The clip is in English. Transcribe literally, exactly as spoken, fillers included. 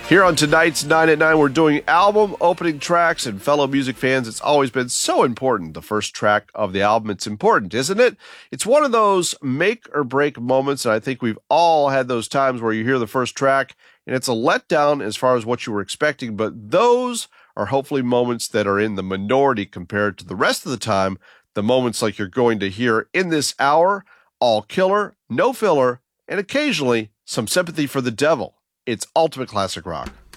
Here on tonight's nine at nine, we're doing album opening tracks, and fellow music fans, it's always been so important. The first track of the album, it's important, isn't it? It's one of those make or break moments, and I think we've all had those times where you hear the first track and it's a letdown as far as what you were expecting, but those are hopefully moments that are in the minority compared to the rest of the time, the moments like you're going to hear in this hour, all killer, no filler, and occasionally some sympathy for the devil. It's ultimate classic rock.